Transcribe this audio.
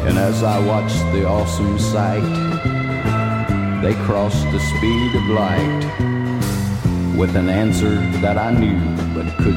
And as I watched the awesome sight, they crossed the speed of light with an answer that I knew but could